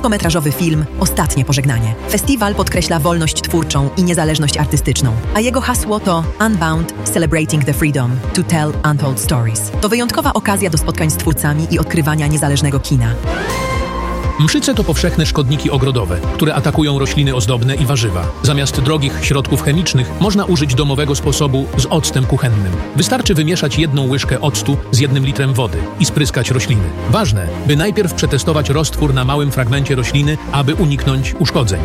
krótkometrażowy film Ostatnie pożegnanie. Festiwal podkreśla wolność twórczą i niezależność artystyczną, a jego hasło to Unbound – Celebrating the Freedom to Tell Untold Stories. To wyjątkowa okazja do spotkań z twórcami i odkrywania niezależnego kina. Mszyce to powszechne szkodniki ogrodowe, które atakują rośliny ozdobne i warzywa. Zamiast drogich środków chemicznych można użyć domowego sposobu z octem kuchennym. Wystarczy wymieszać 1 łyżkę octu z 1 litrem wody i spryskać rośliny. Ważne, by najpierw przetestować roztwór na małym fragmencie rośliny, aby uniknąć uszkodzeń.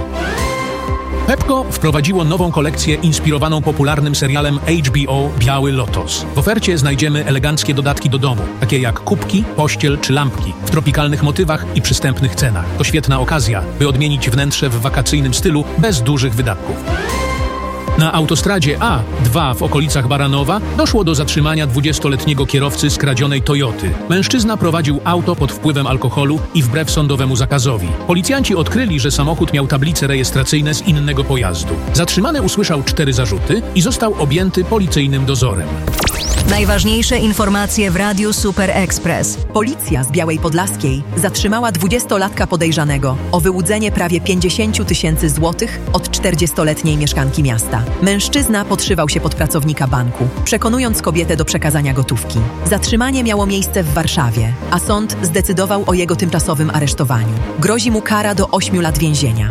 Pepco wprowadziło nową kolekcję inspirowaną popularnym serialem HBO Biały Lotos. W ofercie znajdziemy eleganckie dodatki do domu, takie jak kubki, pościel czy lampki w tropikalnych motywach i przystępnych cenach. To świetna okazja, by odmienić wnętrze w wakacyjnym stylu bez dużych wydatków. Na autostradzie A2 w okolicach Baranowa doszło do zatrzymania 20-letniego kierowcy skradzionej Toyoty. Mężczyzna prowadził auto pod wpływem alkoholu i wbrew sądowemu zakazowi. Policjanci odkryli, że samochód miał tablice rejestracyjne z innego pojazdu. Zatrzymany usłyszał 4 zarzuty i został objęty policyjnym dozorem. Najważniejsze informacje w Radiu Super Express. Policja z Białej Podlaskiej zatrzymała 20-latka podejrzanego o wyłudzenie prawie 50 000 złotych od 40-letniej mieszkanki miasta. Mężczyzna podszywał się pod pracownika banku, przekonując kobietę do przekazania gotówki. Zatrzymanie miało miejsce w Warszawie, a sąd zdecydował o jego tymczasowym aresztowaniu. Grozi mu kara do 8 lat więzienia.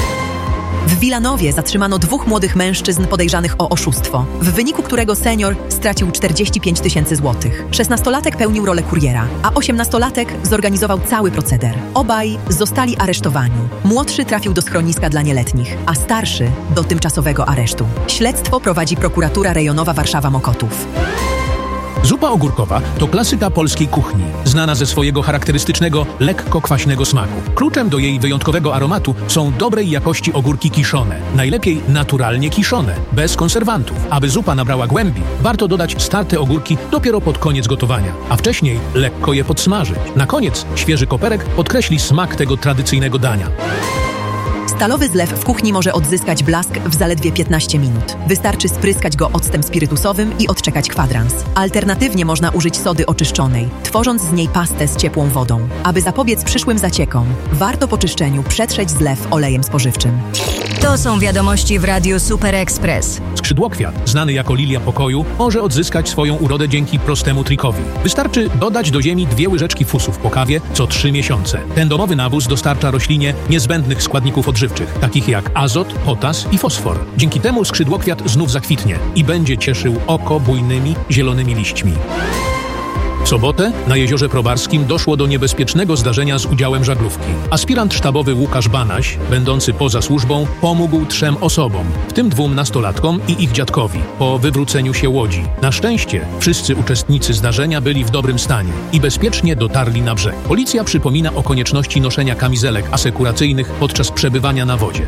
W Wilanowie zatrzymano 2 młodych mężczyzn podejrzanych o oszustwo, w wyniku którego senior stracił 45 000 złotych. 16-latek pełnił rolę kuriera, a 18-latek zorganizował cały proceder. Obaj zostali aresztowani. Młodszy trafił do schroniska dla nieletnich, a starszy do tymczasowego aresztu. Śledztwo prowadzi prokuratura rejonowa Warszawa-Mokotów. Zupa ogórkowa to klasyka polskiej kuchni, znana ze swojego charakterystycznego, lekko kwaśnego smaku. Kluczem do jej wyjątkowego aromatu są dobrej jakości ogórki kiszone, najlepiej naturalnie kiszone, bez konserwantów. Aby zupa nabrała głębi, warto dodać starte ogórki dopiero pod koniec gotowania, a wcześniej lekko je podsmażyć. Na koniec świeży koperek podkreśli smak tego tradycyjnego dania. Stalowy zlew w kuchni może odzyskać blask w zaledwie 15 minut. Wystarczy spryskać go octem spirytusowym i odczekać kwadrans. Alternatywnie można użyć sody oczyszczonej, tworząc z niej pastę z ciepłą wodą. Aby zapobiec przyszłym zaciekom, warto po czyszczeniu przetrzeć zlew olejem spożywczym. To są wiadomości w Radiu Super Express. Skrzydłokwiat, znany jako lilia pokoju, może odzyskać swoją urodę dzięki prostemu trikowi. Wystarczy dodać do ziemi 2 łyżeczki fusów po kawie co 3 miesiące. Ten domowy nawóz dostarcza roślinie niezbędnych składników odżywczych, takich jak azot, potas i fosfor. Dzięki temu skrzydłokwiat znów zakwitnie i będzie cieszył oko bujnymi, zielonymi liśćmi. W sobotę na Jeziorze Probarskim doszło do niebezpiecznego zdarzenia z udziałem żaglówki. Aspirant sztabowy Łukasz Banaś, będący poza służbą, pomógł 3 osobom, w tym 2 nastolatkom i ich dziadkowi, po wywróceniu się łodzi. Na szczęście wszyscy uczestnicy zdarzenia byli w dobrym stanie i bezpiecznie dotarli na brzeg. Policja przypomina o konieczności noszenia kamizelek asekuracyjnych podczas przebywania na wodzie.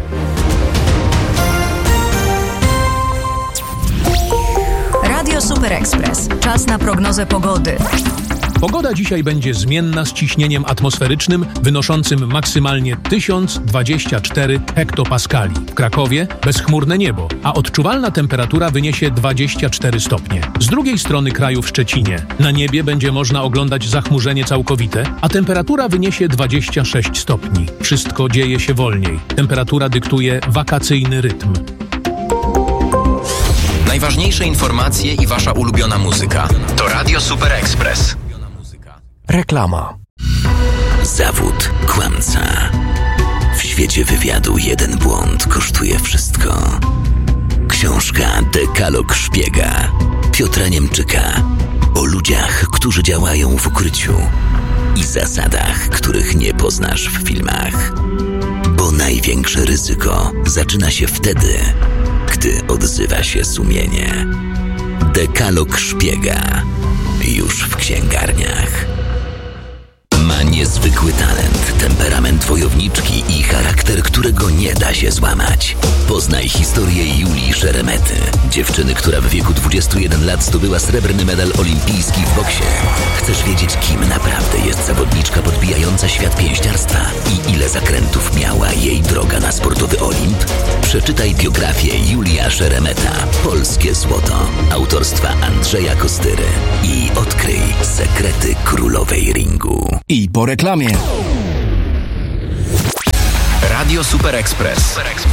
Radio Super Express. Czas na prognozę pogody. Pogoda dzisiaj będzie zmienna z ciśnieniem atmosferycznym wynoszącym maksymalnie 1024 hektopaskali. W Krakowie bezchmurne niebo, a odczuwalna temperatura wyniesie 24 stopnie. Z drugiej strony kraju w Szczecinie na niebie będzie można oglądać zachmurzenie całkowite, a temperatura wyniesie 26 stopni. Wszystko dzieje się wolniej. Temperatura dyktuje wakacyjny rytm. Najważniejsze informacje i wasza ulubiona muzyka. To Radio Super Express. Reklama. Zawód kłamca. W świecie wywiadu jeden błąd kosztuje wszystko. Książka Dekalog Szpiega Piotra Niemczyka o ludziach, którzy działają w ukryciu i zasadach, których nie poznasz w filmach. Bo największe ryzyko zaczyna się wtedy, gdy odzywa się sumienie. Dekalog Szpiega już w księgarniach. Ma niezwykły talent, temperament wojowniczki i charakter, którego nie da się złamać. Poznaj historię Julii Szeremety, dziewczyny, która w wieku 21 lat zdobyła srebrny medal olimpijski w boksie. Chcesz wiedzieć, kim naprawdę jest zawodniczka podbijająca świat pięściarstwa i ile zakrętów miała jej droga na sportowy Olimp? Przeczytaj biografię Julia Szeremeta, Polskie Złoto, autorstwa Andrzeja Kostyry i odkryj sekrety królowej ringu. I po reklamie. Radio Super Express.